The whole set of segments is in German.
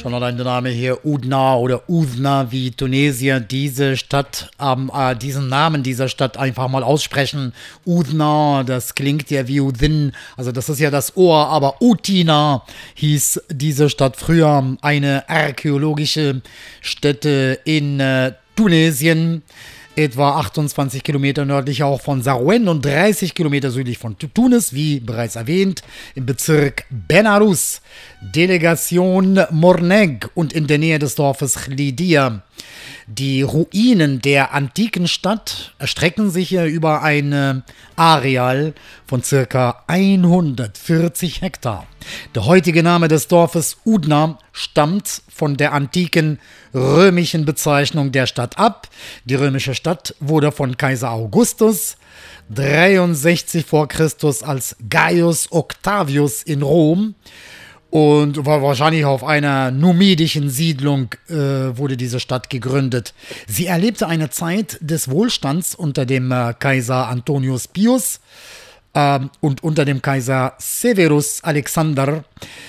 Schon allein der Name hier, Oudna oder Oudna, wie Tunesier diese Stadt, diesen Namen dieser Stadt einfach mal aussprechen. Oudna, das klingt ja wie Udin, also das ist ja das Ohr, aber Outina hieß diese Stadt früher, eine archäologische Stätte in Tunesien. Etwa 28 Kilometer nördlich auch von Sarouen und 30 Kilometer südlich von Tunis, wie bereits erwähnt, im Bezirk Benarous, Delegation Morneg und in der Nähe des Dorfes Chlidia. Die Ruinen der antiken Stadt erstrecken sich hier über ein Areal von ca. 140 Hektar. Der heutige Name des Dorfes Oudna stammt von der antiken römischen Bezeichnung der Stadt ab. Die römische Stadt wurde von Kaiser Augustus 63 vor Christus als Gaius Octavius in Rom und war wahrscheinlich auf einer numidischen Siedlung wurde diese Stadt gegründet. Sie erlebte eine Zeit des Wohlstands unter dem Kaiser Antonius Pius und unter dem Kaiser Severus Alexander.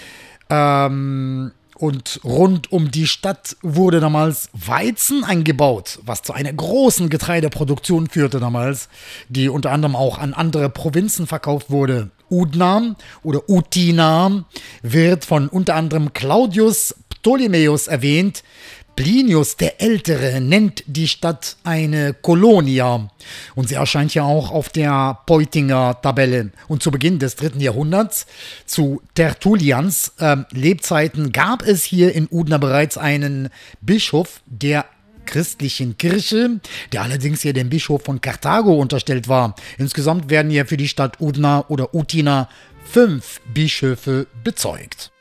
Und rund um die Stadt wurde damals Weizen eingebaut, was zu einer großen Getreideproduktion führte damals, die unter anderem auch an andere Provinzen verkauft wurde. Oudna oder Outina wird von unter anderem Claudius Ptolemäus erwähnt. Plinius der Ältere nennt die Stadt eine Colonia und sie erscheint ja auch auf der Peutinger Tabelle. Und zu Beginn des 3. Jahrhunderts, zu Tertullians Lebzeiten, gab es hier in Oudna bereits einen Bischof der christlichen Kirche, der allerdings hier dem Bischof von Karthago unterstellt war. Insgesamt werden hier für die Stadt Oudna oder Outina 5 Bischöfe bezeugt.